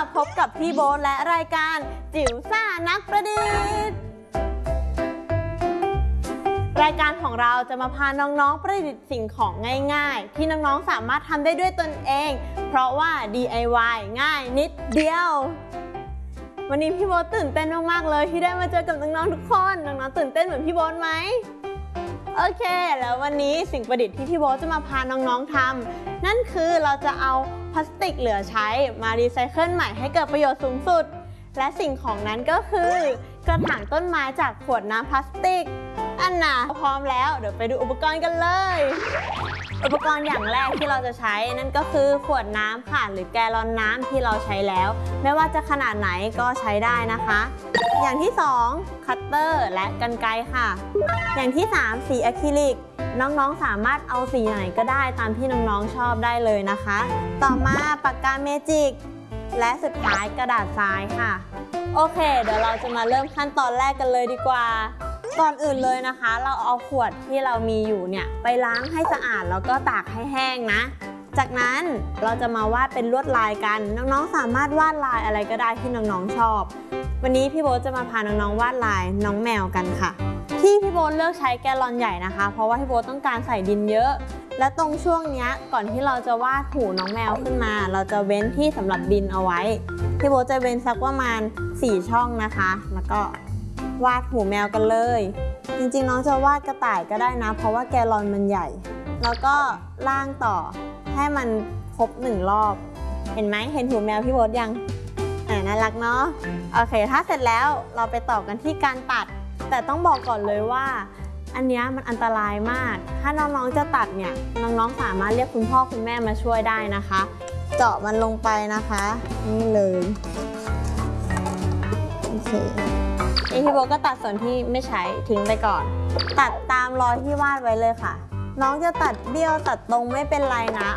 พบกับพี่โบ๊ทและรายการจิ๋วซ่านักประดิษฐ์รายการของเราจะมาพาน้องๆประดิษฐ์สิ่งของง่ายๆที่น้องๆสามารถทำได้ด้วยตนเองเพราะว่า DIY ง่ายนิดเดียววันนี้พี่โบ๊ทตื่นเต้นมากๆเลยที่ได้มาเจอกับน้องๆทุกคนน้องๆตื่นเต้นเหมือนพี่โบ๊ทไหมโอเคแล้ววันนี้สิ่งประดิษฐ์ที่พี่โบ๊ทจะมาพาน้องๆทำนั่นคือเราจะเอาพลาสติกเหลือใช้มารีไซเคิลใหม่ให้เกิดประโยชน์สูงสุดและสิ่งของนั้นก็คือกระถางต้นไม้จากขวดน้ำพลาสติกอันน่ะพร้อมแล้วเดี๋ยวไปดูอุปกรณ์กันเลยอุปกรณ์อย่างแรกที่เราจะใช้นั่นก็คือขวดน้ำค่ะหรือแกลลอนน้ำที่เราใช้แล้วไม่ว่าจะขนาดไหนก็ใช้ได้นะคะอย่างที่2คัตเตอร์และกรรไกรค่ะอย่างที่3สีอะคริลิกน้องๆสามารถเอาสีไหนก็ได้ตามที่น้องๆชอบได้เลยนะคะต่อมาปากกาเมจิกและสุดท้ายกระดาษทรายค่ะโอเคเดี๋ยวเราจะมาเริ่มขั้นตอนแรกกันเลยดีกว่าก่อนอื่นเลยนะคะเราเอาขวดที่เรามีอยู่เนี่ยไปล้างให้สะอาดแล้วก็ตากให้แห้งนะจากนั้นเราจะมาวาดเป็นลวดลายกันน้องๆสามารถวาดลายอะไรก็ได้ที่น้องๆชอบวันนี้พี่โบ๊ทจะมาพาน้องๆวาดลายน้องแมวกันค่ะที่พี่โบ๊ทเลือกใช้แกลลอนใหญ่นะคะเพราะว่าพี่โบ๊ทต้องการใส่ดินเยอะและตรงช่วงนี้ก่อนที่เราจะวาดหูน้องแมวขึ้นมาเราจะเว้นที่สำหรับดินเอาไว้พี่โบ๊ทจะเว้นสักประมาณ4ช่องนะคะแล้วก็วาดหูแมวกันเลยจริงๆน้องจะวาดกระต่ายก็ได้นะเพราะว่าแกลลอนมันใหญ่แล้วก็ล่างต่อให้มันครบ1รอบเห็นไหมเห็นหูแมวพี่โบ๊ทยังน่ารักเนาะโอเคถ้าเสร็จแล้วเราไปต่อกันที่การตัดแต่ต้องบอกก่อนเลยว่าอันนี้มันอันตรายมากถ้าน้องๆจะตัดเนี่ยน้องๆสามารถเรียกคุณพ่อคุณแม่มาช่วยได้นะคะเจาะมันลงไปนะคะนี่เลยโอเคพี่โบ๊ทก็ตัดส่วนที่ไม่ใช้ทิ้งไปก่อนตัดตามรอยที่วาดไว้เลยค่ะน้องจะตัดเบี้ยวตัดตรงไม่เป็นไรนะ